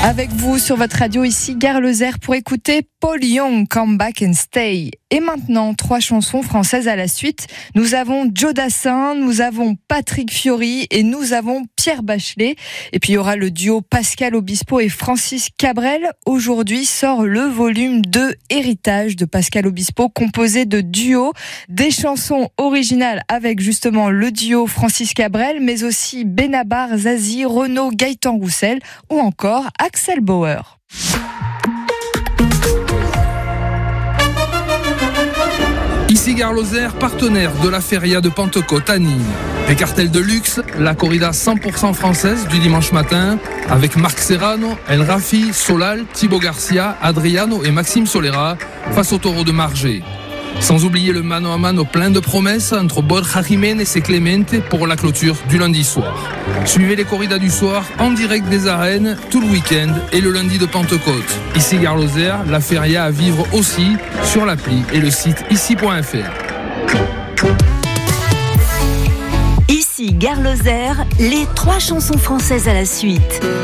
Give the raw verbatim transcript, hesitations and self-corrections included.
Avec vous sur votre radio ici, Gare Lozère, pour écouter Paul Young, Come Back and Stay. Et maintenant, trois chansons françaises à la suite. Nous avons Joe Dassin, nous avons Patrick Fiori et nous avons Pierre Bachelet. Et puis il y aura le duo Pascal Obispo et Francis Cabrel. Aujourd'hui sort le volume deux Héritage de Pascal Obispo, composé de duos, des chansons originales avec justement le duo Francis Cabrel, mais aussi Benabar, Zazie, Renaud, Gaëtan Roussel ou encore Axel Bauer. Ici Gare Lozère, partenaire de la Feria de Pentecôte à Nîmes. Les cartels de luxe, la corrida cent pour cent française du dimanche matin, avec Marc Serrano, El Rafi, Solal, Thibaut Garcia, Adriano et Maxime Solera, face au taureau de Margé. Sans oublier le mano à mano plein de promesses entre Borja Jiménez et Clemente pour la clôture du lundi soir. Suivez les corridas du soir en direct des arènes tout le week-end et le lundi de Pentecôte. Ici Gare Lozère, la feria à vivre aussi sur l'appli et le site ici point f r. Ici Gare Lozère, les trois chansons françaises à la suite.